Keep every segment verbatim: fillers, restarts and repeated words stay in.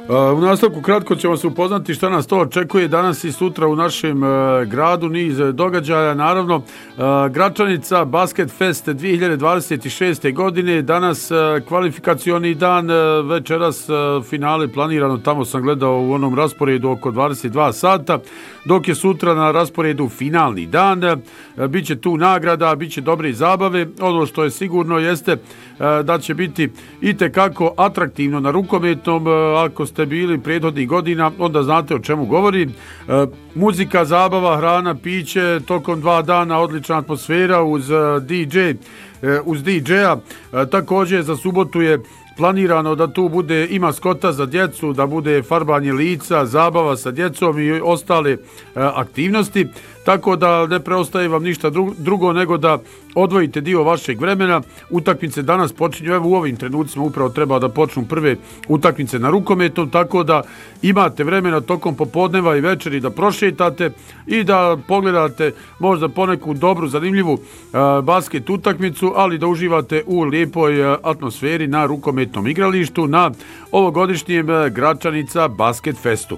U nastavku kratko ćemo se upoznati šta nas to očekuje danas i sutra u našem gradu, niz događaja. Naravno, Gračanica Basket Fest dvije hiljade dvadeset šeste godine, danas kvalifikacioni dan, večeras finale planirano, tamo sam gledao u onom rasporedu oko dvadeset dva sata, dok je sutra na rasporedu finalni dan. Biće tu nagrada, biće dobre zabave. Ono što je sigurno jeste da će biti itekako atraktivno na rukometnom. Ako ste bili prethodnih godina, onda znate o čemu govorim. Muzika, zabava, hrana, piće, tokom dva dana odlična atmosfera uz D J, uz D J-a. Također za subotu je planirano da tu bude i maskota za djecu, da bude farbanje lica, zabava sa djecom i ostale aktivnosti. Tako da ne preostaje vam ništa drugo nego da odvojite dio vašeg vremena. Utakmice danas počinju, evo u ovim trenucima upravo treba da počnu prve utakmice na rukometom, tako da imate vremena tokom popodneva i večeri da prošetate i da pogledate možda poneku dobru, zanimljivu basket utakmicu, ali da uživate u lijepoj atmosferi na rukometnom igralištu na ovogodišnjem Gračanica Basket Festu.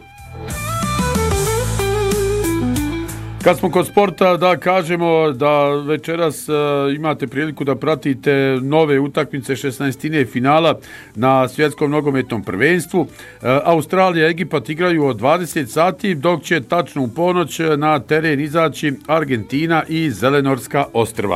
Kad smo kod sporta, da kažemo da večeras uh, imate priliku da pratite nove utakmice šesnaestine finala na svjetskom nogometnom prvenstvu. Uh, Australija i Egipat igraju od dvadeset sati, dok će tačno u ponoć na teren izaći Argentina i Zelenorska ostrva.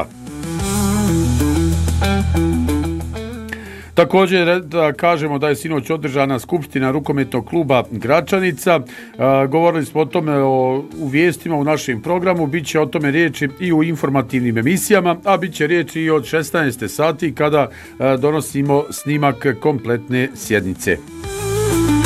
Također da kažemo da je sinoć održana skupština rukometnog kluba Gračanica. E, govorili smo o tome o, u vijestima u našem programu, bit će o tome riječi i u informativnim emisijama, a bit će riječi i od šesnaest sati kada e, donosimo snimak kompletne sjednice.